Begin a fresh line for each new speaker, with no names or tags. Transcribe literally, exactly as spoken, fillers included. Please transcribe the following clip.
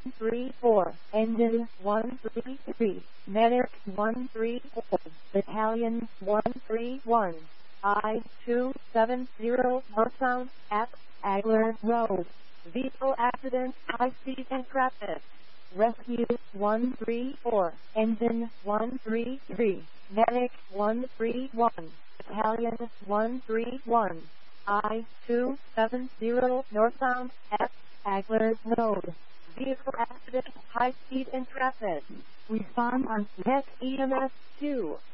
three four, engine one three three, medic one three four, battalion one three one, I two seven zero northbound at Agler Road. Vehicle accident, high speed and traffic. Rescue one three four, engine one three three, medic one three one, battalion one three one, I two seven zero northbound at Agler Road. Vehicle accident, high speed and traffic. Respond on Tech E M S two.